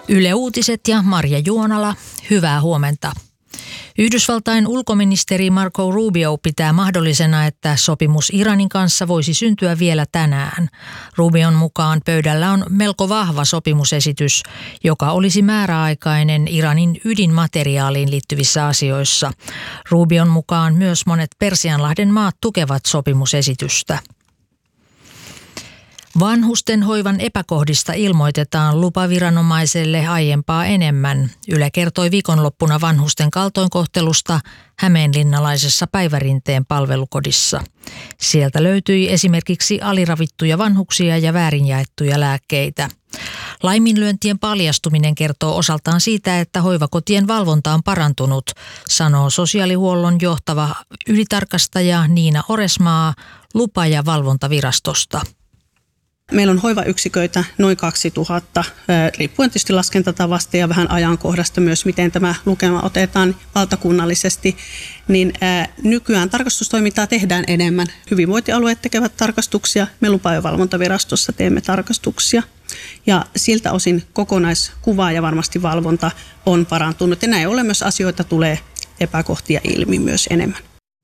Yle Uutiset ja Marja Juonala, hyvää huomenta. Yhdysvaltain ulkoministeri Marco Rubio pitää mahdollisena, että sopimus Iranin kanssa voisi syntyä vielä tänään. Rubion mukaan pöydällä on melko vahva sopimusesitys, joka olisi määräaikainen Iranin ydinmateriaaliin liittyvissä asioissa. Rubion mukaan myös monet Persianlahden maat tukevat sopimusesitystä. Vanhusten hoivan epäkohdista ilmoitetaan lupaviranomaiselle aiempaa enemmän. Yle kertoi viikonloppuna vanhusten kaltoinkohtelusta hämeenlinnalaisessa Päivärinteen palvelukodissa. Sieltä löytyi esimerkiksi aliravittuja vanhuksia ja väärin jaettuja lääkkeitä. Laiminlyöntien paljastuminen kertoo osaltaan siitä, että hoivakotien valvonta on parantunut, sanoo sosiaalihuollon johtava ylitarkastaja Niina Oresmaa lupa- ja valvontavirastosta. Meillä on hoivayksiköitä noin 2000, riippuen tietysti laskentatavasta ja vähän ajankohdasta myös, miten tämä lukema otetaan valtakunnallisesti. Niin nykyään tarkastustoimintaa tehdään enemmän. Hyvinvointialueet tekevät tarkastuksia, me lupa- ja valvontavirastossa teemme tarkastuksia. Ja siltä osin kokonaiskuva ja varmasti valvonta on parantunut. Ja näin ollen myös asioita tulee epäkohtia ilmi myös enemmän.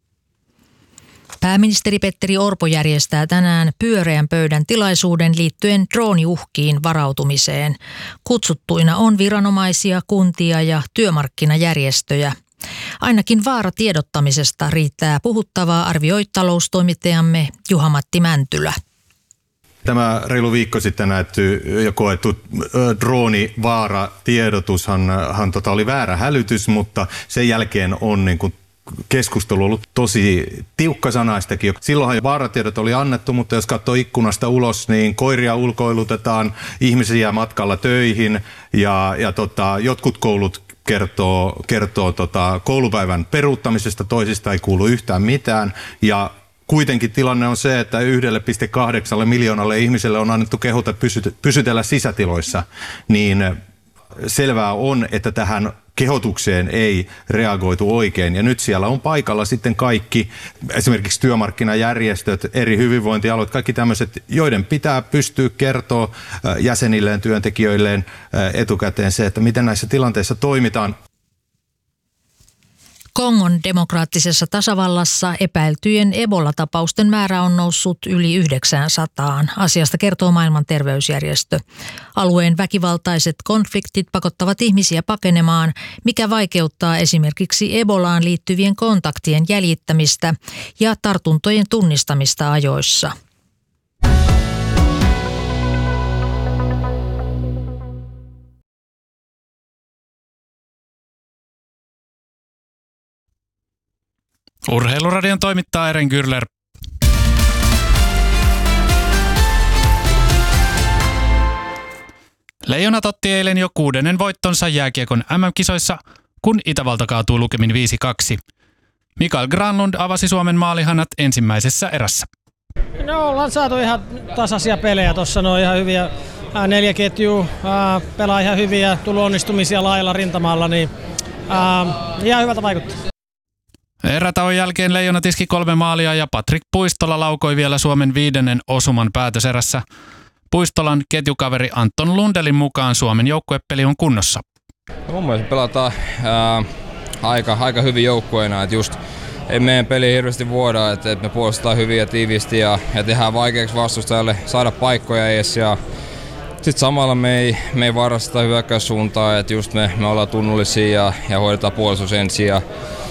Pääministeri Petteri Orpo järjestää tänään pyöreän pöydän tilaisuuden liittyen drooniuhkiin varautumiseen. Kutsuttuina on viranomaisia, kuntia ja työmarkkinajärjestöjä. Ainakin vaaratiedottamisesta riittää puhuttavaa, arvioi taloustoimittajamme Juha-Matti Mäntylä. Tämä reilu viikko sitten nähty ja koettu droonivaaratiedotushan oli väärä hälytys, mutta sen jälkeen on keskustelu on ollut tosi tiukkasanaistakin. Silloinhan vaaratiedot oli annettu, mutta jos katsoo ikkunasta ulos, niin koiria ulkoilutetaan, ihmisiä matkalla töihin ja jotkut koulut kertoo koulupäivän peruuttamisesta, toisista ei kuulu yhtään mitään ja kuitenkin tilanne on se, että 1,8 miljoonalle ihmiselle on annettu kehote pysytellä sisätiloissa, niin selvää on, että tähän kehotukseen ei reagoitu oikein. Ja nyt siellä on paikalla sitten kaikki, esimerkiksi työmarkkinajärjestöt, eri hyvinvointialueet, kaikki tämmöiset, joiden pitää pystyä kertoa jäsenilleen, työntekijöilleen etukäteen se, että miten näissä tilanteissa toimitaan. Kongon demokraattisessa tasavallassa epäiltyjen Ebola-tapausten määrä on noussut yli 900. Asiasta kertoo Maailman terveysjärjestö. Alueen väkivaltaiset konfliktit pakottavat ihmisiä pakenemaan, mikä vaikeuttaa esimerkiksi Ebolaan liittyvien kontaktien jäljittämistä ja tartuntojen tunnistamista ajoissa. Urheiluradion toimittaa Eren Gürler. Leijonat otti eilen jo 6. voittonsa jääkiekon MM-kisoissa, kun Itävalta kaatui lukemin 5-2. Mikael Granlund avasi Suomen maalihanat ensimmäisessä erässä. No, ollaan saatu ihan tasaisia pelejä tuossa, no ihan hyviä 4 ketjua, pelaa ihan hyviä, tullut onnistumisia lailla rintamalla, niin ihan hyvältä vaikuttaa. Erätauon jälkeen Leijonat iski 3 maalia ja Patrik Puistola laukoi vielä Suomen 5. osuman päätöserässä. Puistolan ketjukaveri Anton Lundelin mukaan Suomen joukkuepeli on kunnossa. Mun mielestä pelataan aika hyvin joukkueena, että just ei meidän peli hirveästi vuoda, että me puolustetaan hyvin ja tiiviisti ja tehdään vaikeaksi vastustajalle saada paikkoja edes. Ja sitten samalla me ei varasteta hyökkäyssuuntaa, että just me ollaan tunnollisia ja hoidetaan puolustus ensin.